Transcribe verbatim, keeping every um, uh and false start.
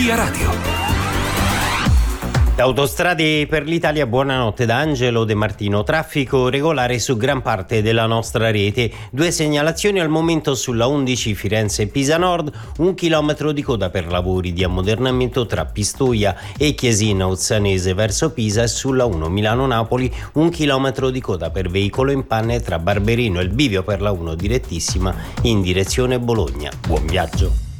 Via Radio. Autostrade per l'Italia, buonanotte da Angelo De Martino. Traffico regolare su gran parte della nostra rete. Due segnalazioni al momento sulla undici Firenze-Pisa Nord, un chilometro di coda per lavori di ammodernamento tra Pistoia e Chiesina Uzzanese verso Pisa, e sulla uno Milano-Napoli un chilometro di coda per veicolo in panne tra Barberino e il bivio per la uno direttissima in direzione Bologna. Buon viaggio.